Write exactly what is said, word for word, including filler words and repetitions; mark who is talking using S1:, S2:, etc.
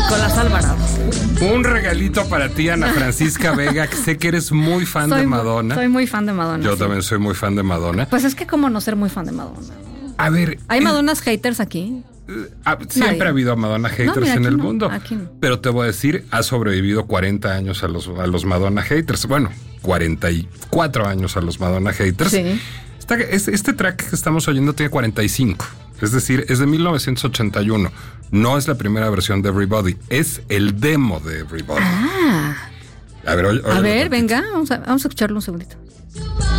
S1: Nicolás Alvarado.
S2: Un regalito para ti, Ana Francisca Vega, que sé que eres muy fan
S1: soy
S2: de
S1: muy,
S2: Madonna.
S1: Soy muy fan de Madonna.
S2: Yo
S1: sí.
S2: también soy muy fan de Madonna.
S1: Pues es que cómo no ser muy fan de Madonna.
S2: A ver...
S1: ¿Hay
S2: eh,
S1: Madonnas haters aquí?
S2: Ah, siempre
S1: Nadie.
S2: ha habido Madonna haters
S1: No, mira,
S2: en
S1: aquí
S2: el
S1: no,
S2: mundo.
S1: aquí no.
S2: Pero te voy a decir, ha sobrevivido cuarenta años a los, a los Madonna haters. Bueno, cuarenta y cuatro años a los Madonna haters.
S1: Sí.
S2: Esta- es- este track que estamos oyendo tiene cuarenta y cinco. Es decir, es de mil novecientos ochenta y uno. No es la primera versión de Everybody. Es el demo de Everybody.
S1: Ah.
S2: A ver, oye,
S1: A ver, venga, vamos a, vamos a escucharlo un segundito.